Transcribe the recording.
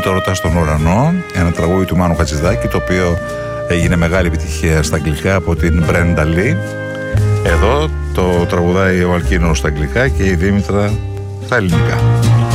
το Ρωτά στον Ουρανό, ένα τραγούδι του Μάνου Χατζηδάκη, το οποίο έγινε μεγάλη επιτυχία στα αγγλικά από την Brenda Lee. Εδώ το τραγουδάει ο Αλκίνος στα αγγλικά και η Δήμητρα στα ελληνικά.